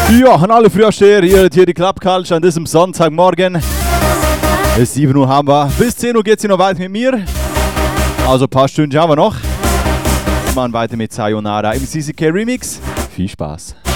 Ja, an alle Frühaufsteher, hier die Club Culture an diesem Sonntagmorgen. Bis 7 Uhr haben wir. Bis 10 Uhr geht es noch weiter mit mir. Also ein paar Stunden haben wir noch. Wir machen weiter mit Sayonara im CCK Remix. Viel Spaß.